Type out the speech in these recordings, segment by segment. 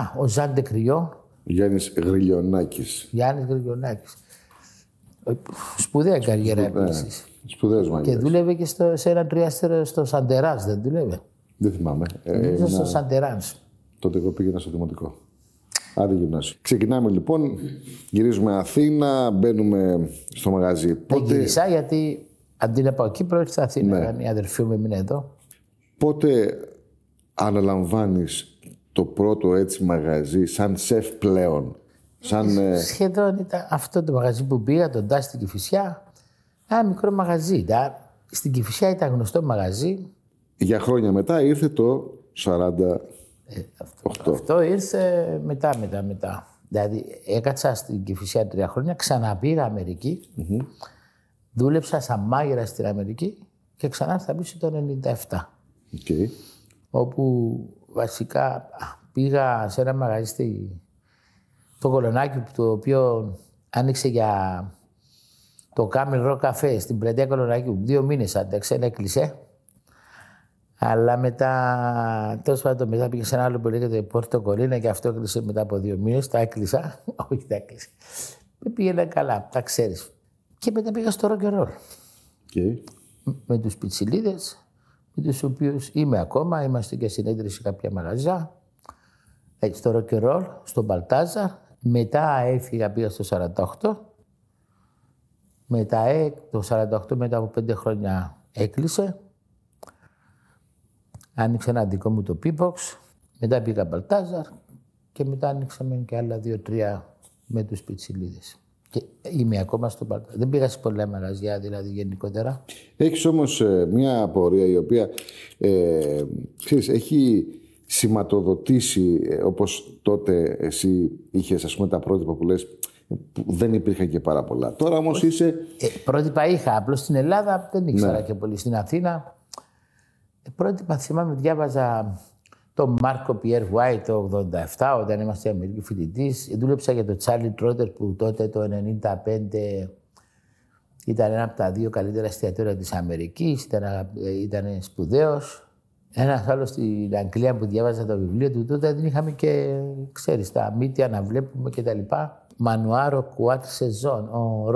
ο Ζαν Ντεκριό. Γιάννης Γριλιονάκης. Γιάννης Γριλιονάκης. Σπουδαία καριέρα επίσης. Σπουδαίος μάγειρας. Και δούλευε και σε ένα τριάστερο στο Σαντεράς, δεν δούλευε? Δεν θυμάμαι. Νομίζω στο Σαντεράς. Τότε εγώ πήγαινα στο δημοτικό. Άντε γυμνάσιο. Ξεκινάμε λοιπόν, γυρίζουμε Αθήνα, μπαίνουμε στο μαγαζί. Δεν γύρισα γιατί αντί να πάω εκεί προέρχεται Αθήνα. Ναι. Η αδερφή μου έμεινε εδώ. Πότε αναλαμβάνεις το πρώτο έτσι μαγαζί σαν σεφ πλέον? Σχεδόν ήταν αυτό το μαγαζί που πήγα, τον Τάση στην Κηφισιά. Ένα μικρό μαγαζί. Στην Κηφισιά ήταν γνωστό μαγαζί. Για χρόνια μετά ήρθε το 48. Αυτό ήρθε μετά. Δηλαδή έκατσα στην Κηφισιά 3 χρόνια, ξαναπήγα Αμερική. Δούλεψα σαν μάγειρα στην Αμερική και ξανά ήρθα πίσω το 1997. Okay. Όπου βασικά πήγα σε ένα μαγαζί το Κολονάκι, το οποίο άνοιξε για το Camel Rock Cafe στην πλατεία Κολονάκι. 2 μήνες άντεξε, έκλεισε. Αλλά μετά, τέλος πάντων, μετά πήγε σε ένα άλλο που λέγεται Πόρτο Κολίνα και αυτό έκλεισε μετά από 2 μήνες. Τα έκλεισα. Όχι, τα έκλεισε. Δεν πήγαινε καλά, τα ξέρεις. Και μετά πήγα στο Rock and Roll. Okay. Με τους πιτσιλίδες, με τους οποίους είμαι ακόμα. Είμαστε και συνέδρια σε κάποια μαγαζιά. Έτσι, στο Rock and Roll, στο Μπαλτάζαρ. Μετά έφυγα, πήγα στο 48. Μετά το 48, μετά από 5 χρόνια έκλεισε. Άνοιξε ένα δικό μου το P-Box. Μετά πήγα Μπαλτάζαρ. Και μετά άνοιξαμε και άλλα 2-3 με τους πιτσιλίδες. Και είμαι ακόμα στο Μπαλτάζαρ. Δεν πήγα σε πολλά μαγαζιά, δηλαδή γενικότερα. Έχεις όμως μια απορία η οποία ξέρεις, έχει σηματοδοτήσει, όπως τότε εσύ είχες, ας πούμε, τα πρότυπα που λες, που δεν υπήρχαν και πάρα πολλά. Τώρα όμως είσαι... Πρότυπα είχα, απλώς στην Ελλάδα δεν ήξερα και πολύ. Στην Αθήνα, πρότυπα θυμάμαι, διάβαζα τον Μάρκο Πιέρ White το 87, όταν είμαστε Αμερική φοιτητής. Δούλεψα για τον Τσάρλι Τρότερ, που τότε το 95 ήταν ένα από τα 2 καλύτερα εστιατόρια της Αμερικής, ήταν σπουδαίος. Ένας άλλος στην Αγγλία που διάβαζα το βιβλίο του, τότε δεν είχαμε και, ξέρεις, τα μύτια να βλέπουμε κτλ. Μανουάρο Κουάτ Σεζόν.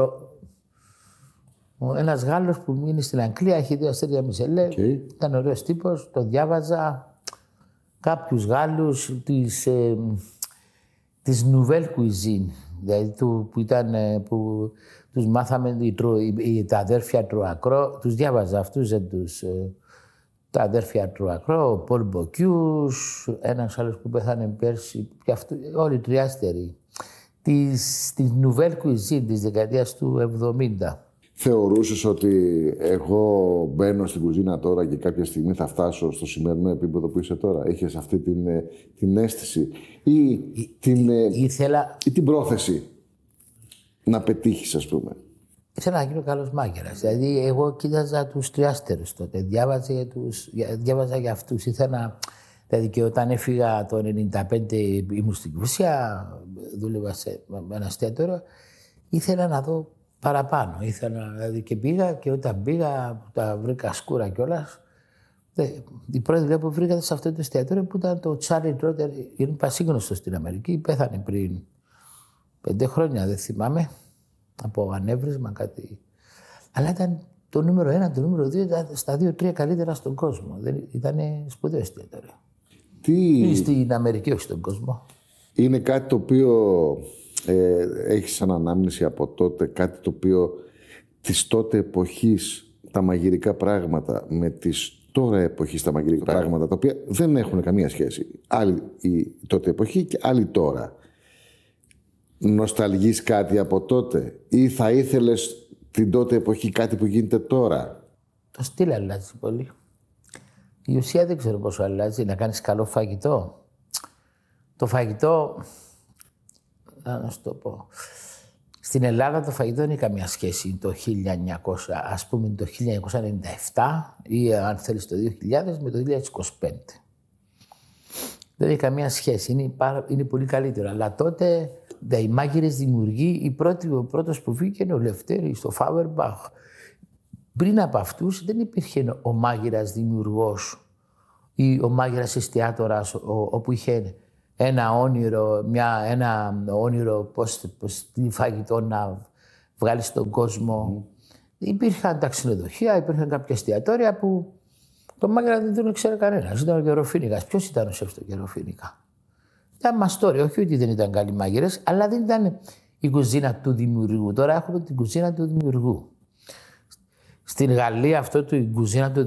Ένας Γάλλος που μείνει στην Αγγλία, έχει 2 αστέρια Μισελέ. Okay. Ήταν ωραίος τύπος, το διάβαζα. Κάποιους Γάλλους της Nouvelle Cuisine, δηλαδή που τους μάθαμε τα αδέρφια Τρουακρό, τους διάβαζα αυτούς, τα αδέρφια Τρουακρό, ο Πολ Μποκιούς, ένας άλλος που πέθανε πέρσι, και όλοι οι τριάστεροι, της Nouvelle Cuisine της δεκαετίας του 70. Θεωρούσες ότι εγώ μπαίνω στην κουζίνα τώρα και κάποια στιγμή θα φτάσω στο σημερινό επίπεδο που είσαι τώρα? Είχες αυτή την αίσθηση ή την πρόθεση να πετύχεις, ας πούμε? Ήθελα να γίνω καλός μάγειρας. Δηλαδή, εγώ κοίταζα τους τριάστερους τότε. Διάβαζα για αυτούς. Δηλαδή, και όταν έφυγα το 1995, ήμουν στην Κηφισιά, δούλευα σε ένα εστιατόριο. Ήθελα να δω παραπάνω. Δηλαδή, και πήγα, και όταν πήγα, τα βρήκα σκούρα κιόλας. Η πρώτη δουλειά που βρήκα σε αυτό το εστιατόριο που ήταν το Charlie Trotter, είναι πασίγνωστο στην Αμερική. Πέθανε πριν 5 χρόνια, δεν θυμάμαι. Από ανέβρισμα κάτι. Αλλά ήταν το νούμερο 1, το νούμερο 2, ήταν στα 2-3 καλύτερα στον κόσμο. Ήταν σπουδαίο εστιατόριο. Στην Αμερική, όχι στον κόσμο. Είναι κάτι το οποίο έχεις σαν ανάμνηση από τότε, κάτι το οποίο της τότε εποχής τα μαγειρικά πράγματα με τις τώρα εποχής τα μαγειρικά πράγματα, τα οποία δεν έχουν καμία σχέση. Άλλη η τότε εποχή και άλλη τώρα. Νοσταλγείς κάτι από τότε ή θα ήθελες την τότε εποχή κάτι που γίνεται τώρα? Το στυλ αλλάζει πολύ. Η ουσία δεν ξέρω πόσο αλλάζει. Να κάνεις καλό φαγητό. Το φαγητό, να σου το πω, στην Ελλάδα το φαγητό δεν έχει καμία σχέση το 1900, ας πούμε το 1997 ή αν θέλεις το 2000 με το 2025. Δεν έχει καμία σχέση. Είναι πολύ καλύτερο. Αλλά τότε οι μάγειρες δημιουργοί, ο πρώτος που βγήκε είναι ο Λευτέρης, στο Φάουερμπαχ. Πριν από αυτούς δεν υπήρχε ο μάγειρας δημιουργός ή ο μάγειρας εστιατόρας, όπου είχε ένα όνειρο τι φαγητό να βγάλεις στον κόσμο. Υπήρχαν τα ξενοδοχεία, υπήρχαν κάποια εστιατόρια που το μάγειρα δεν τον ήξερε κανένας. Ήταν ο Γεροφοίνικας. Ποιος ήταν ο σεφ του Γεροφοίνικα? Ήταν μαστόρι, όχι ότι δεν ήταν καλοί μάγειρες, αλλά δεν ήταν η κουζίνα του δημιουργού. Τώρα έχουμε την κουζίνα του δημιουργού. Στην Γαλλία η κουζίνα του